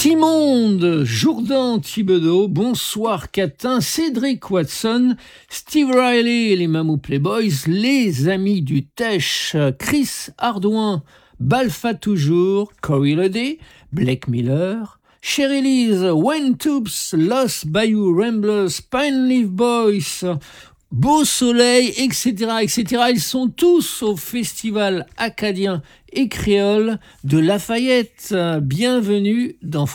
Timonde, Jourdan Thibodeau, Bonsoir Catin, Cédric Watson, Steve Riley et les Mamou Playboys, les Amis du Tèche, Chris Ardouin, Balfa Toujours, Corey Lodé, Blake Miller, Sherry Lise, Wayne Toops, Lost Bayou Ramblers, Pine Leaf Boys, Beau Soleil, etc., etc. Ils sont tous au Festival acadien et créole de Lafayette. Bienvenue dans